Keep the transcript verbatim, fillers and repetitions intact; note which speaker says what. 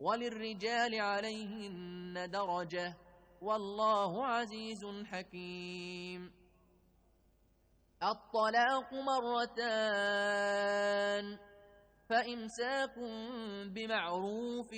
Speaker 1: وللرجال عليهن درجة والله عزيز حكيم. الطلاق مرتان، فإمساك بمعروف